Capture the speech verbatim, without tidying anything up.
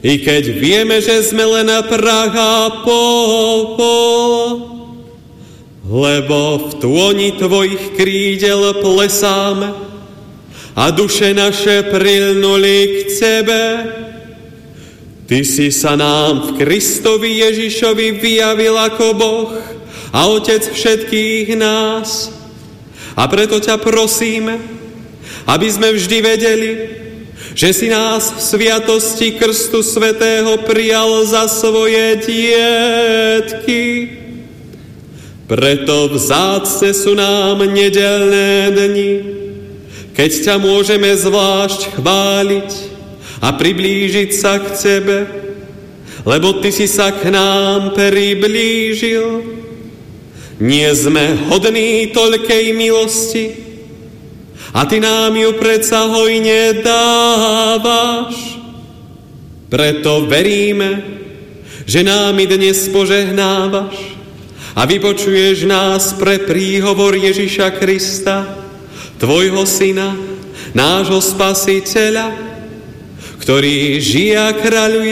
I keď vieme, že sme len prach a popol, lebo v tôni tvojich krídel plesáme a duše naše prilnuli k tebe. Ty si sa nám v Kristovi Ježišovi vyjavil ako Boh a Otec všetkých nás. A preto ťa prosíme, aby sme vždy vedeli, že si nás v sviatosti Krstu Svätého prijal za svoje dietky. Preto vzácne sú nám nedeľné dni, keď ťa môžeme zvlášť chváliť a priblížiť sa k tebe, lebo ty si sa k nám priblížil. Nie sme hodní toľkej milosti, a ty nám ju predsa hojne dávaš. Preto veríme, že nám i dnes požehnávaš a vypočuješ nás pre príhovor Ježiša Krista, tvojho Syna, nášho Spasiteľa, ktorý žije a kráľuje